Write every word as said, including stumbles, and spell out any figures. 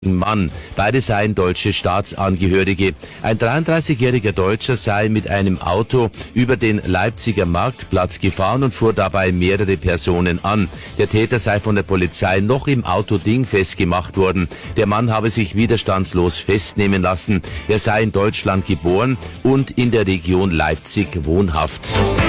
Mann. Beide seien deutsche Staatsangehörige. Ein dreiunddreißigjähriger Deutscher sei mit einem Auto über den Leipziger Marktplatz gefahren und fuhr dabei mehrere Personen an. Der Täter sei von der Polizei noch im Auto dingfest gemacht worden. Der Mann habe sich widerstandslos festnehmen lassen. Er sei in Deutschland geboren und in der Region Leipzig wohnhaft.